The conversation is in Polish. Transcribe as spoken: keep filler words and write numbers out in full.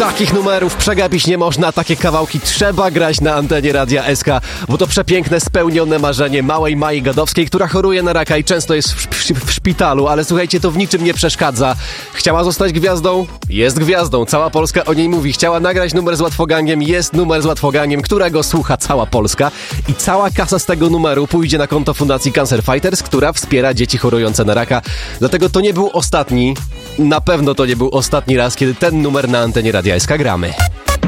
Takich numerów przegapić nie można, takie kawałki trzeba grać na antenie Radia S K, bo to przepiękne, spełnione marzenie małej Mai Gadowskiej, która choruje na raka i często jest w, w, w szpitalu, ale słuchajcie, to w niczym nie przeszkadza. Chciała zostać gwiazdą? Jest gwiazdą. Cała Polska o niej mówi. Chciała nagrać numer z Łatwogangiem? Jest numer z Łatwogangiem, którego słucha cała Polska. I cała kasa z tego numeru pójdzie na konto Fundacji Cancer Fighters, która wspiera dzieci chorujące na raka. Dlatego to nie był ostatni, na pewno to nie był ostatni raz, kiedy ten numer na antenie Radia S K gramy.